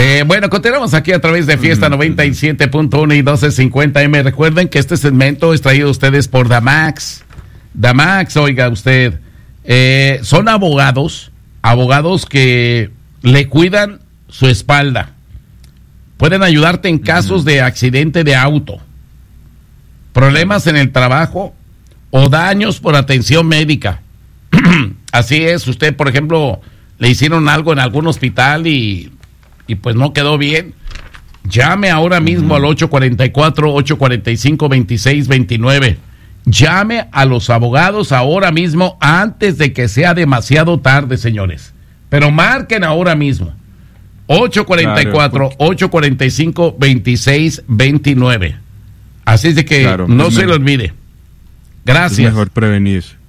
Bueno, continuamos aquí a través de Fiesta 97.1 y 1250M. Recuerden que este segmento es traído a ustedes por Damax. Damax, oiga usted, son abogados que le cuidan su espalda. Pueden ayudarte en casos de accidente de auto, problemas en el trabajo o daños por atención médica. Así es, usted, por ejemplo, le hicieron algo en algún hospital y pues no quedó bien. Llame ahora mismo al 844-845-2629. Llame a los abogados ahora mismo antes de que sea demasiado tarde, señores. Pero marquen ahora mismo. 844-845-2629. Así es de que no se lo olvide. Gracias. Es mejor prevenir.